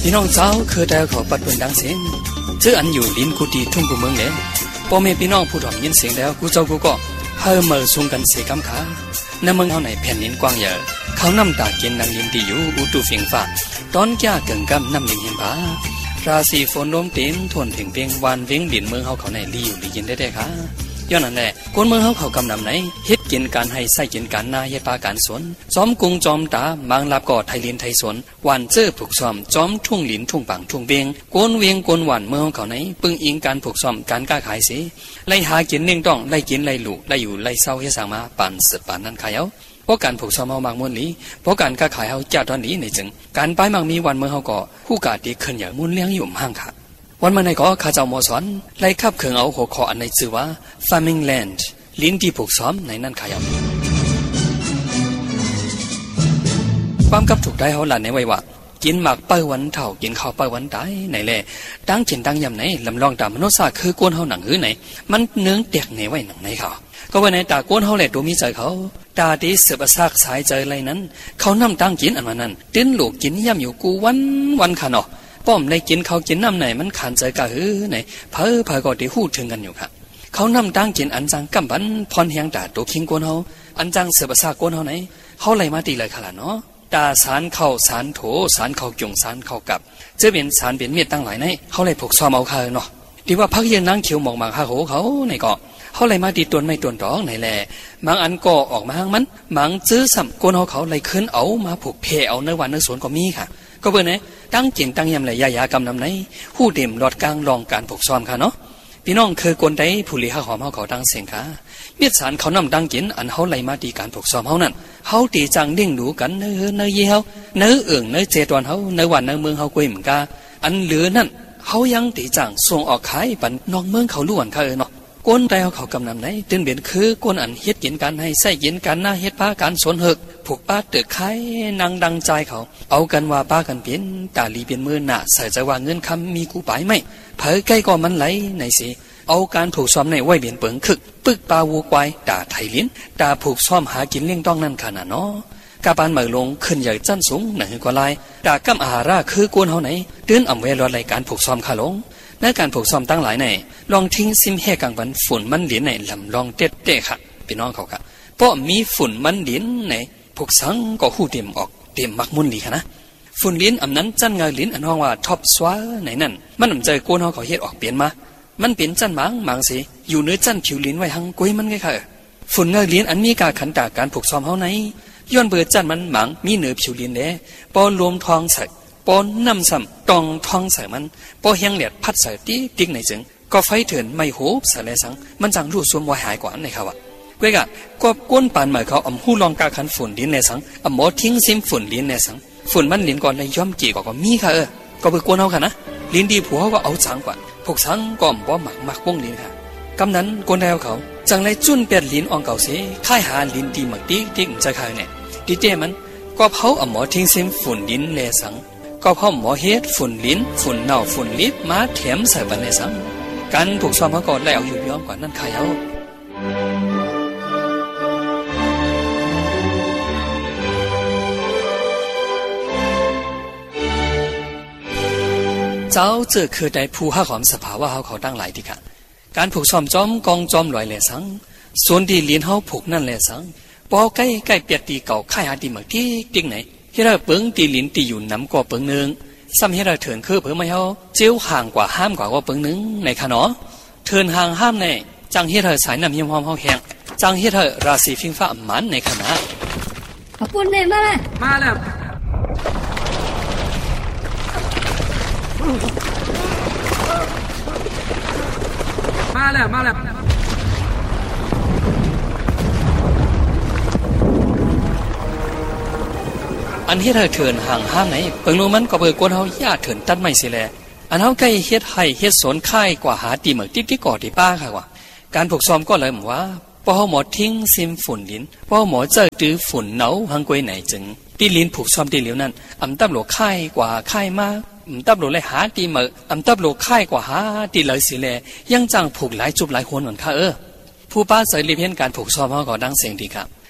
พี่น้องเจ้าคือแต่ขอปัดเป็นดังเสียงเจออันอยู่ลิ้นกูดีทุ่งกูเมืองเลยพ่อแม่พี่น้องผู้ถ่อมยินเสียงแล้วกูเจ้ากูก็เฮ้อเมื่อซุ่มกันเสียกำขาในเมืองเขาไหนแผ่นดินกว้างใหญ่เขานำตาเกินนางลินที่อยู่อุตุเฟียงฟ้าตอนแก่เกิงกำนำลิงเห็นผาราศีฝนล้มเต็มทวนเพ่งเพ่งวานเว้งดินเมืองเขาไหนลีอยู่ลียินได้ค่ะย้อนนั่นแหละคนเมืองเขากำนำไหนเฮ็ดกินการให้ใส่กินการนาเฮ็ดปาการสวนจอมกุงจอมตาบางลับก่อไทยลินไทยสวนหวานเจ้อผูกซ้อมจอมทุ่งลินทุ่งปังทุ่งเบียงโกนเวียงโกนหวานเมืองเขาไหนปึงอิงการผูกซ้อมการก้าขายสิไล่หากินเน่งต้องไล่กินไล่หลูไล่อยู่ไล่เศร้าเฮ็ดสร้างมาปานสืบปานนั้นขายเอาเพราะการผูกซ้อมเฮามากมวนหลีเพราะการก้าขายเฮาจัดตอนนี้ในจึงการป้ายมักมีวันเมืองเฮาก็ผู้กาดีขึ้นอย่างมุนเลี้ยงอยู่ห่างค่ะวันเมื่อไหร่ก็ข้าเจ้าหมอสอนไล่ขับเคืองเอาหัวคออันในชื่อว่า farming land ลิ้นที่ผูกซ้อมในนั่นขายเอาความกับถูกได้เขาหลั่นในไว้ว่ากินหมากเป้าวันเท่ากินข้าวเป้าวันตายไหนแหละตั้งจินตั้งยำไหนลำลองตามมโนศาสตร์คือกวนเขาหนังหื้อไหนมันเนื้อเตียกในไว้หนังไหนเขาก็ว่าในตากวนเขาแหละตัวมีใจเขาตาดีเสือบซากสายใจอะไรนั้นเขานำตั้งกินอันนั้นติ้นหลูกกินย่ำอยู่กูวันขาเนาะป้อมในกินเขากินน้ำไหนมันขันใจกะหื้อไหนเพอก็ได้หูดถึงกันอยู่ค่ะเขานำตั้งกินอันจังกำบันพรเฮียงตาตัวคิงกวนเขาอันจังเสือบซากกวนเขาไหนเขาไหลมาตีเลยขนาดเนาะตาสารเข้าสารโถสารเข้าจุงสารเข้ากับเจะเป็นสารเป็นเม็ดตั้งหลายในเขาเลยผูกซ้อมเอาค่ะเนาะดีว่าพักยืนนั่งเขียวหมอกหมากหาโหเขาในเกาะเขาเลยมาตีตวนไม่ตวนร้องไหนแหละบางอันก็ออกมาหางมันบางซื้อสัมกวนเขาเลยขึ้นเอามาผูกเพเอาเนื้อวันเนื้อสวนก็มีค่ะก็เบอร์ไหนตั้งจินตั้งยำเลยยากำนำไหนหู้เต็มหลอดกลางรองการผูกซ้อมค่ะเนาะพี่น้องเคยกวนได้ผู้ลี้ข้าหอมเขาตั้งเสียงค่ะเมียสารเขานำตั้งจินอันเขาเลยมาตีการผูกซ้อมเขานั่นเขาตีจังเด้งดูกันเนื้อเยี่ยวเนื้อเอื่องเนื้อเจตวนเขาเนื้อวันเนื้อเมืองเขากุยเหมือนกันอันเหลือนั่นเขายังตีจังส่งออกขายปันนองเมืองเขาล้วนค่ะเนาะกวนแต่เขากำนำไหนตื่นเบียนคือกวนอันเฮ็ดกินกันให้ใส่กินกันหน้าเฮ็ดป้าการสนหึกผูกป้าเตือกไข่นางดังใจเขาเอากันว่าป้ากันเปลี่ยนตาลีเปลี่ยนมือหน้าใส่ใจว่าเงินคำมีกูไปไหมเผยใกล้ก็มันไหลในสิเอาการผูกซ้อมในไว้เบียนเปิงคึกปึกปลาวัวควายด่าไทยลิ้นด่าผูกซ้อมหากินเลี้ยงต้องนั่นขนาดเนาะกาบานเหมยลงขึ้นใหญ่จันสูงหนังกว่าลายด่ากำอาหาราคือกวนเขาไหนเดินอ่ำเวรอรายการผูกซ้อมขาลงในการผูกซ้อมตั้งหลายในลองทิ้งซิมแห่กังวันฝุ่นมันเหรียญในลำลองเด็ดเด็ค่ะพี่น้องเขาค่ะเพราะมีฝุ่นมันเหรียญในผูกสังก็หูเต็มออกเต็มมักมุนดีค่ะนะฝุ่นเหรียญอำนั้นจันเงาเหรียญอันห้องว่าท็อปสวาไหนนั่นมันอำใจกวนเขาเฮ็ดออกเปลี่ยนมามันเป็นจันหมางสิอยู่เนื้อจันผิวลิ้นไว้หังกุยมันไงค่ะฝุ่นเงาเหรียญอันมีการขันตาการผูกซ้อมเขาไหนย้อนเบอร์จันมันหมางมีเนื้อผิวลิ้นแล้ปอรวมทองใส่ปอนน้ำซ้ำตองทองใส่มันปอเฮียงเหลียดพัดใส่ติ๊กในจึงก็ไฟเถื่อนไม่โหบใส่เลยสังมันจังรูดส่วนวายหายกว่าในเขาอะเว้ยกะก็ก้นปานหมายเขาอำหูลองกาขันฝุ่นลิ้นในสังอำหมอทิ้งซิมฝุ่นลิ้นในสังฝุ่นมันลิ้นก่อนในย่อมจีก็มีค่ะก็เบอร์กวนเอาค่ะนะลิ้นดีผัวก็เอาจังกว่าพวกสังก็บ่หมักวงลิ้นค่ะกำนั้นกวนแล้วเขาจังเลยจุนเปียดลิ้นอ่องเก่าเสียค่ายหาลิ้นดีหมักติ๊กใจใครเนี่ยดีเจมันก็เผาอำหมอทิ้งซิมฝุ่นลิ้นในสังก็พ่อหมอเฮ็ดฝุ่นลิ้นฝุ่นเน่าฝุ่นลิบมาเถียมใส่บันในสังการผูกซ้อมเขาก่อนแล้วอยู่ย้อมกว่านั่นขายเอาเจ้าเจอคือได้ผู้ห้าหอมสภาวะเขาตั้งหลายทีค่ะการผูกซ้อมจอมกองจอมลอยแหล่สังส่วนที่เลี้ยนเขาผูกนั่นแหล่สังปอใกล้เปียกตีเก่าค่ายหาตีหมักติ๊กไหนที่เราเปิงตีลิ้นตีอยู่น้ำกว่าเปิงหนึ่งซ้ำให้เราเถินคือเปิงไม่เขาเจียวห่างกว่าห้ามกว่าเปิงหนึ่งในขะเนาะเถินห่างห้ามในจังให้เธอสายน้ำเยี่ยมหอมเขาแห้งจังให้เธอราศีฟิงฟ้ามันในขณะขอบคุณเนี่ยมาแล้วอันที่เธอเถินห่างห้ามไหนเปิงรู้มันก็เปิงกวนเขาญาติเถินตัดไม่เสียแลอันเขาใกล้เฮ็ดให้เฮ็ดสนค่ายกว่าหาตีเหมือนติ๊กก่อตีป้าค่ะว่าการผูกซ้อมก็เลยเหมือนว่าพอหมอทิ้งซิมฝุ่นลิ้นพอหมอเจอตื้อฝุ่นเหนาหังกวยไหนจึงตีลิ้นผูกซ้อมตีเหลียวนั้นอำตับโหลค่ายกว่าค่ายมาตับโหลเลยหาตีเหมือตับโหลค่ายกว่าหาตีเลยสิแลยังจังผูกหลายจุบหลายคนเหมือนค่ะผู้ป้าเสยรีเพี้ยนการผูกซ้อมเขาก็ดังเสียงดีครับ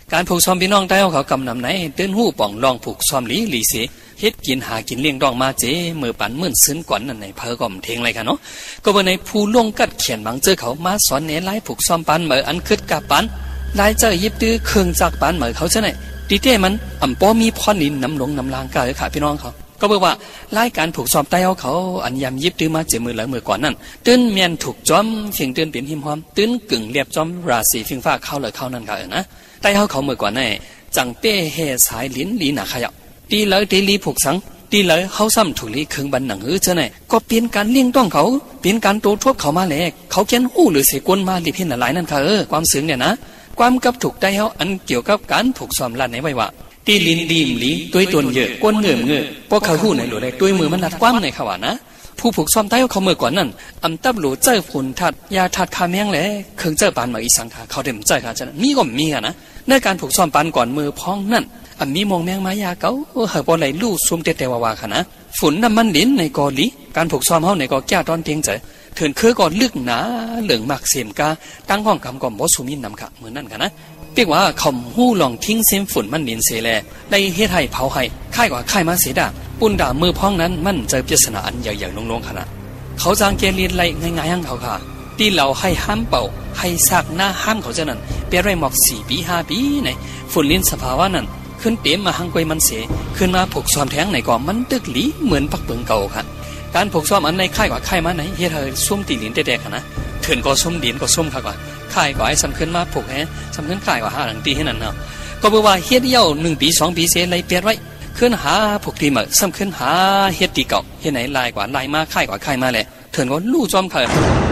การผูกซ้อมพี่น้องใต้เขากำนำไหนเต้นหู้ป่องลองผูกซ้อมหลีเสเฮ็ดกินหากินเลี้ยงดองมาเจมือปั่นมื่นซื้นก่อนนั่นในเพอก่อมเทงไรค่ะเนาะก็บ่ในผู้ล่วงกัดเขียนบางเจอเขามาสอนเนไล่ผูกซ้อมปันเหมืออันคึดกับปันลายเจอยิบตื้อเครื่องจากปันเหมือเขาเช่นไหนดีเต้มันอ่ำป้อมีพรนินน้ำหลงน้ำลางกายค่ะพี่น้องเขาก็บอกว่ารายการผูกซ้อมใต้เขาอันยำยิบตื้อมาเจมือหลังมือก่อนนั่นตื้นเมียนถูกจอมเสียงตื้นเปลี่ยนหิมหอมตื้นกึ่งเรียบจอมราศีฟิงฟ้าเข้าเลยเข้านั่นค่ะนะใต้เขามือก่อนนี่จังเป้เฮสายลิ้นลีหนาขยับตีเลยตีลีผูกสังตีเลยเขาซ้ำถูกลีเครื่องบันหนังเจ้าไหนก็เปลี่ยนการเลี้ยงต้องเขาเปลี่ยนการโตทบเขามาแหลกเขาเขียนหู้หรือเสกวนมาลีเพี้ยนหลายนั่นค่ะความซึ้งเนี่ยนะความกับถูกได้เขาอันเกี่ยวกับการผูกซ้อมลัดในไว้ว่าตีลินดีมลีตัวตนเยอะก้นเงื่อเงื่อพวกเขาหู้ในหลุดในตัวมือมันลัดความในขวานะผู้ผูกซ้อมใต้เขาเมื่อก่อนนั่นอันตับหลูเจ้าผุนทัดยาทัดคาเมียงแหละเครื่องเจ้าปานมาอีสังขาเขาเต็มใจค่ะฉะนั้นมีก็มีค่ะนะในการผูกซ้อมปานก่อนมือพ้องนั่นอันมีมองแมงมายาเก่าเห่อปอไหลลู่ซุ่มเตะวาวาค่ะนะฝุ่นน้ำมันลิ้นในกอลีการผูกซ้อมเฮาในกอแก้ตอนเทียงใจเถื่อนคือก่อนลึกหนาเหลืองหมักเสียมกาตั้งห้องคำก่อนบอสุมินนำค่ะเหมือนนั่นค่ะนะเรียกว่าคำหู้ลองทิ้งเส้นฝุ่นมันลิ้นเสแลได้เฮ็ดให้เผาให้ค่ายกว่าค่ายมาเสียดาปุ่นด่ามือพ้องนั้นมันเจอปริศนาอันใหญ่ๆลงๆค่ะนะเขาจางเกลียนไรง่ายๆให้เขาค่ะที่เราให้ห้ามเป่าให้ซักหน้าห้ามเขาเจ้านั้นเปรียบไรหมอก4 ปี5 ปีในฝุ่นลิ้นสภาวะนั้นขึ้นเต็มมาหังกวยมันเสียขึ้นมาผูกซ้อมแทงในก่อมันตึกหลีเหมือนปักเปิงเก่าค่ะการผูกซ้อมอันในค่ายกว่าค่ายมาไหนเฮ็ดให้ส้มตีลิ้นแตกๆค่ะนะเถื่อนก็ส้มดินก็ส้มค่ะกว่าค่ายกว่าไอ้สำขึ้นมาผูกแฮสำขึ้นค่ายกว่า5 หลังตีให้นั่นเนาะก็บอกว่าเฮ็ดเย่า1 ปี2 ปีเสียไรเปรียบไว้ขึ้นหาผูกตีมาสำขึ้นหาเฮ็ดตีเก่าเฮ็ดไหนลายกว่าลายมาค่ายกว่าค่ายมาแหละเถื่อนก็ลู่จอมค่ะ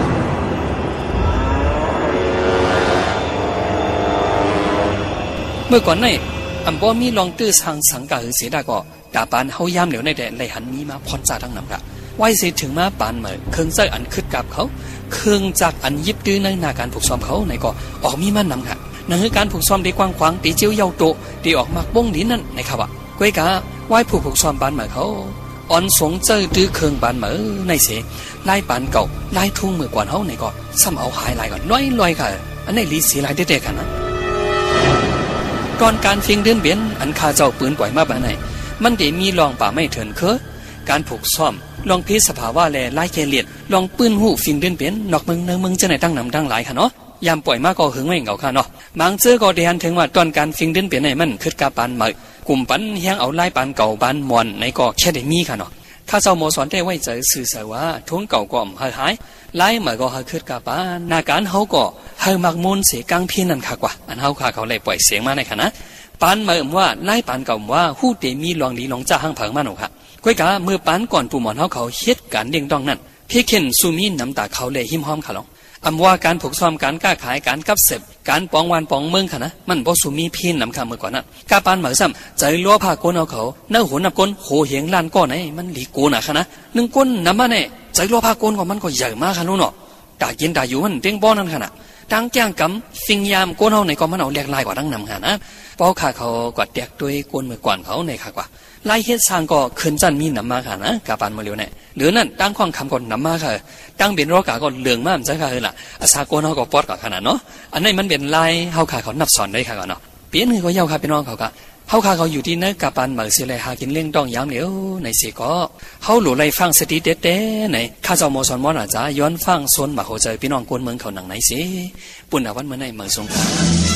เมื่อก่อนนี่อันบ่มีลองตื้อทางสังกะหือเสียดาก็กาปานเฮายามเหลียวในแต่ไหลหันมีมาพรจ่าทั้งนำละไว้เสียถึงมาปานเหมือเครื่องเจ้าอันคึดกับเขาเครื่องจักอันยิบตื้อในหน้าการผูกซ้อมเขาในก็ออกมีมันนำค่ะนั่นคือการผูกซ้อมที่กว้างขวางตีเจียวเยาโตที่ออกมาบ้งลิ้นนั่นในครับว่าก้อยกาไว้ผูกซ้อมปานเหมือเขาอ่อนสงเจ้าตื้อเครื่องปานเหมือในเสไล่ปานเก่าไล่ทุ่งมือกว่าเขาในก็ซ้ำเอาหายลายก่อนลอยค่ะอันนี้ลีสีลายเด็ดๆค่ะนะก่อนการฟิงเดินเบียนอันคาเจ้าปืนปล่อยมาบ้านไหนมันเดี๋ยวมีลองป่าไม่เถินเคอการผูกซ้อมลองพิสภาวะแลไล่เกลียดลองปืนหูฟิงเดินเบียนนอกเมืองเนืองเมืองจะไหนตั้งนำตั้งหลายค่ะเนาะยามปล่อยมาก็หึงไม่เหงาค่ะเนาะบางเจอก็เดียนถึงว่าตอนการฟิงเดินเบียนไหนมันคืดกาปานเหมยกลุ่มปันเฮียงเอาไล่ปานเก่าปานมวนในก็แค่ได้มีค่ะเนาะข้าเจ้าโมสอนได้ไว้ใจสื่อสารว่าทุ่งเก่าก็หายไล่เหมยก็หายคืดกาปานนาการเขาก็หายมักมูลเสียกังเพียนนั่นค่ะกว่าอันเขาเลยปล่อยเสียงมาในค่ะนะปานเหมือนว่าไล่ปานเก่าว่าหู้เตมีลองดีลองจ้าห้างเผิงมาหนูค่ะก้อยกาเมื่อปานก่อนปู่หมอนเขาเฮ็ดการเลี้ยงต้องนั่นเพียเข็นซูมีน้ำตาเขาเลยหิมหอมค่ะลองอำว่าการผูกซ้อมการก้าขายการกับเสพการปองวันปองเมืองค่ะนะมันบ่ซูมีพีนน้ำค่ะเมื่อก่อนนั้นกาปานเหมือนซ้ำใจล้อผ้าก้นเอาเขาเนื้อหัวนับก้นโหเหียงล้านก้อนไหนมันหลีกูน่ะค่ะนะ1 ก้นน้ำมาเนี่ยใจล้อผ้าก้นของมันก็ใหญ่มากค่ะนู้นเนาะตากินตาอยู่มันเต้งป้อนนั่นค่ะนะตั้งแก้งกำฟิงยามก้นเอาในก็มันเอาแหลกลายกว่าตั้งนำค่ะนะเป้าขาเขากวาดแตกด้วยก้นมือก่อนเขาในค่ะกว่าไล่เฮ็ดสร้างก็ขึ้นจันมีน้ำมาค่ะนะกาปานมาเร็วเนี่ยหรือนั่นตั้งข้องคำก่อนน้ำมาค่ะตั้งเป็นรอกาก็เหลืองมากใช่ค่ะล่ะอาสาโกนเขาก็ปอดกับขนาดเนาะอันนี้มันเป็นลายเฮาขาเขานับสอนได้ค่ะก่อนเนาะเปลี่ยนคือก็เยาค่ะเป็นน้องเขาก็เฮาขาเขาอยู่ที่เนื้อกาปานเหมือนเสียเลยหากินเลี้ยงต้องยามเหลียวในเสียก็เฮาหลุไล่ฟังสติเด็ดๆในข้าเจ้าโมสอนมอนอาจจะย้อนฟังโซนมาโหใจพี่น้องกวนเมืองเขาหนังไหนสิปุ่นอาวันเมื่อไหนเมืองสงขลา